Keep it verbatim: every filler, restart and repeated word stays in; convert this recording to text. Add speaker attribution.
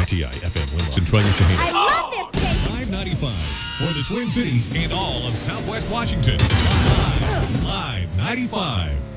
Speaker 1: K T I F M Winlow, Centralia, Shaheen.
Speaker 2: I love this station.
Speaker 1: five ninety-five for the Twin Cities and all of Southwest Washington. Live, Live ninety-five.